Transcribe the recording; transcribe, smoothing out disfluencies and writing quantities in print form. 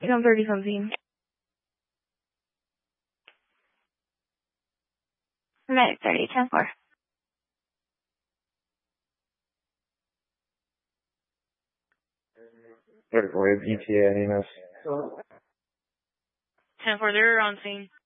I'm 30 something. Right, 30, 10 4. With ETA, 10 4, they're on scene.